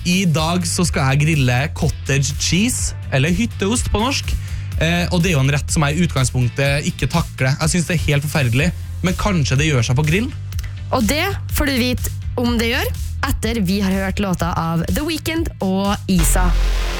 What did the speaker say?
I dag så skal jeg grille cottage cheese, eller hytteost på norsk. Og det er jo en rett som jeg I utgangspunktet ikke takler. Jeg synes det er helt forferdelig, men kanskje det gjør seg på grill? Og det får du vite om det gjør etter vi har hørt låta av The Weeknd og Isa.